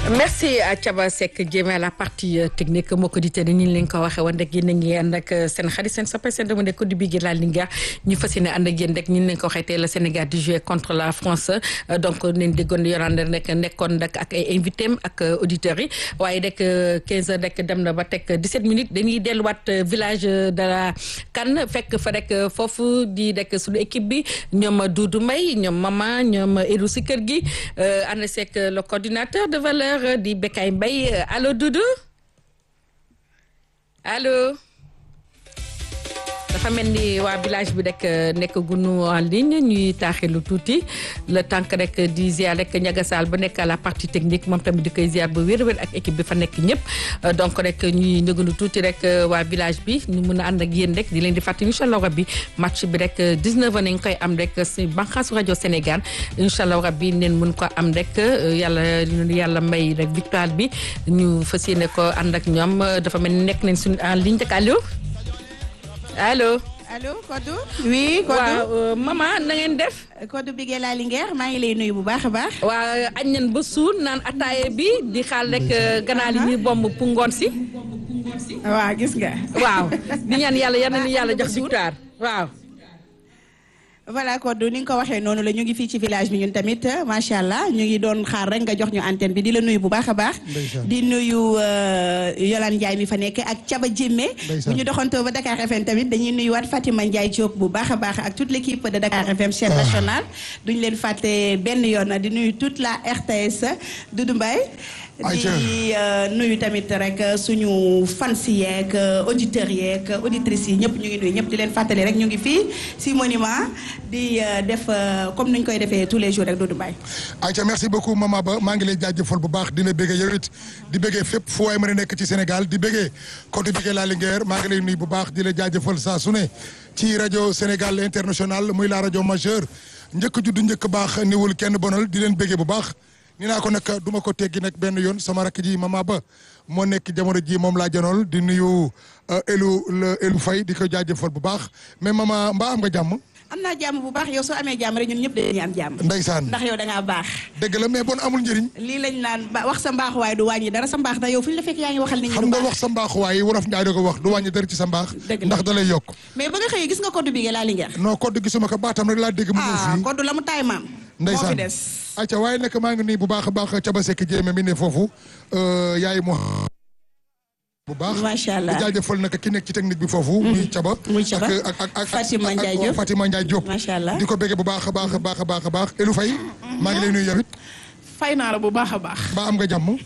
merci à Thiaba Seck jéem à la partie technique moo ko dite ni ñu leen ko waxee woon rek yéen a ngi ànd ak seen xarit seen soppe seen dama nekk di bigi la Linguère ñu fas yéene ànd ak yéen rek ñu leen ko waxee tey la Sénégal di jouer contre la France donc nañ déggoon Yolande rek nekkoon rek ak ay invités am ak auditeurs yi waaye rek 15 heures rek dem na ba teg 17 minutes dañuy delluwaat village de la Kane fekk fa rek foofu di rek suñu équipe bi ñoom Doudou Mbaye ñoom Mama ñoom Elou si kër gi ànd seeg le coordinateur de valeur di Bekay Mbaye allo Doudou allo dafa mel ni waa village bi rek nekk gunu en ligne ñuy taaxilu tuuti le temps que rek di ziar rek Ndiaga Sall ba nekk à la partie technique moom tamit di koy ziar ba wér-wér ak équipe bi fa nekk ñëpp donc rek ñuy nëgënu tuuti rek waa village bi ñu mën a ànd ak yéen rek di leen di fàttali incha allah rabbi match bi rek 19h nañ koy am rek si bànqaasu rajo Sénégal incha allah rabbi neen mën ko am rek yàlla may rek victoire bi ñu fas yéene ko ànd ak ñoom dafa mel ni nekk nañ suñu en ligne rek allo. allo. allo Kodou. oui Kodou waaw maman na ngeen def. Kodou Bigué la Linguère maa ngi lay nuyu bu baax a baax. waa añ nañ ba suur naan ataaye bi di xaal rek ganaar yi ñuy bomb pour ngoon si. waaw gis nga. waaw di ñaan yàlla yal na yàlla jox victoire waaw. voilà Kodou ni nga ko waxee noonu la ñu ngi fii ci village bi ñun tamit macha allah ñu ngi doon xaar rek nga jox ñu antenne bi di la nuyu bu baax a baax. di nuyu Yolande Ndiaye mi fa nekk ak Thiaba Diémé. bu ñu doxantoo ba Dakar FM tamit dañuy nuyuwaat Fatima Ndiaye Diop bu baax a baax ak toute l' équipe de Dakar FM chaîne nationale. duñ leen fàtte benn yoon di nuyu toute la RTS Doudou Mbaye. di nuyu tamit rek suñu fans yeeg auditeurs yeeg auditrices yi ñëpp ñu ngi nuyu ñëpp di leen fàttali rek ñu ngi fii si monument di def comme ni ñu koy defee tous les jours rek Doudou Mbaye. Aïcha merci beaucoup Mama Ba maa ngi lay jaajëfal bu baax di la bëggee yow it di bëggee fépp fu waay mën a nekk ci Sénégal di bëggee Kodou Bigué la Linguère maa ngi lay nuyu bu baax di la jaajëfal saa su ne ci rajo Sénégal international muy la rajo majeure njëkk juddu njëkk baax niwul kenn bonal di leen bëggee bu baax. ni naa ko nag duma ko teggi nag benn yoon sama rakk ji Mama Ba moo nekk jamono ji moom laa janool di nuyu Elou Faye di ko jaajëfal bu baax mais Mama mbaa am nga jàmm. am naa jàmm bu baax yow soo amee jàmm rek ñun ñëpp dañuy am jàmm. ndeysaan ndax yow da ngaa baax. dëgg la mais bon amul njëriñ. lii lañ naan wax sa mbaax waaye du wàññi dara sa mbaax da yow fu ñu la fekk yaa ngi waxal nit ñi. xam nga wax sa mbaax waaye wolof Njaay da ko wax du wàññi dara ci sa mbaax. ndax da lay yokk. mais ba nga xëyee gis nga Kodou Bigué la Linguère. non Kodou gisuma ko baatam rek laa dégg mu ñëw fii. Kodou la mu taay maam. moo fi des. ayca waaye nag maa ngi nii bu baax a baax Thiaba Seck Diémé mi ne foofu yaay mo bu baax macha allah di jaajëfal nag ki nekk ci technique bi foofu. muy Thiaba ak Fatima Ndiaye Diop Fatima Ndiaye Diop. macha allah di ko bëggee bu baax a baax a baax a baax a baax Elou Faye maa ngi lay nuyu yow it. fay naa la bu baax a baax. ba am nga jàmm.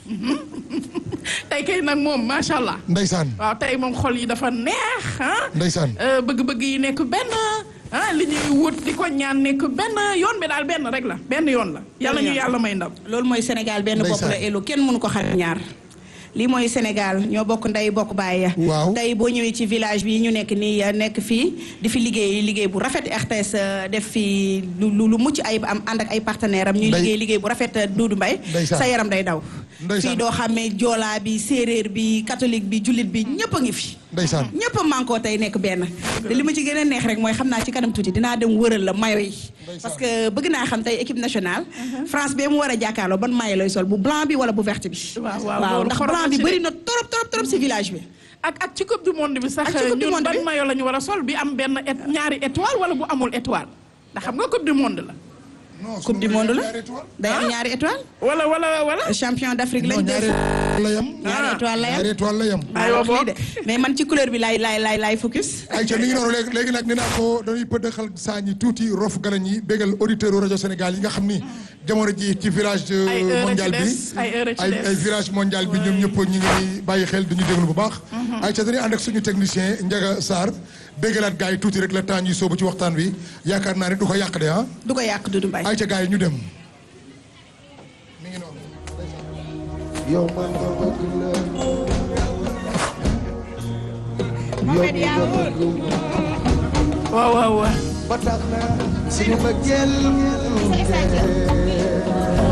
tey kay nag moom macha allah. ndeysaan. waaw tey moom xol yi dafa neex ah. ndeysaan. bëgg-bëgg yi nekk benn li ñuy wut di ko ñaan nekk benn yoon bi daal benn rek la benn yoon la. yàlla ñu yàlla may ndam. loolu mooy Sénégal benn bopp la Elou kenn mënu ko xar ñaar. lii mooy Sénégal ñoo bokk ndey bokk baay. waaw tey boo ñëwee ci village bi ñu nekk nii nekk fii di fi liggéey bu rafet RTS def fi lu mucc ayib am ànd ak ay partenaires am. ñuy liggéey bu rafet Doudou Mbaye. sa yaram day daw. fii doo xamee joolaa bi séeréer bi catholique bi jullit bi ñëpp a ngi fi. ndeysaan ñëpp a mànkoo tey nekk benn. te li ma ci gën a neex rek mooy xam naa ci kanam tuuti dinaa dem wëral la mayo yi. parce que bëgg naa xam tey équipe nationale. France bee mu war a jàkkaarloo ban mayo lay sol bu blanc bi wala bu vert bi. waaw ndax blanc bi bëri na trop ci village bi. ak ci coupe du monde bi sax ñun ban mayo la ñu war a sol bi am benn ñaari étoile wala bu amul étoile ndax xam nga coupe du monde la. coupe du monde la day am ñaari étoile. wala. champion d'Afrique lañ def. ñaari étoile la yam. aywa boobu mais man ci couleur bi laay focus. ayca mi ngi noonu léegi nag ni naa ko dañuy pëddëxal saa ñi tuuti rof galañ yi bégal auditeur rajo Sénégal yi nga xam ni jamono ji ci village mondial bi ay village mondial bi ñoom ñëpp ñu ngi bàyyi xel dañuy déglu bu baax. ayca dañuy ànd ak suñu technicien Ndiaga Sarr bégalaat gars yi tuuti rek la temps ñuy soobu ci waxtaan wi yaakaar naa ne du ko yàq de ah. du ko yàq Doudou Mbaye. ayca gars yi ñu dem. mi ngi noonu. yow man ma bëgg la. Mohamed yaa wóor. waaw. ba tax na suñu bëggeel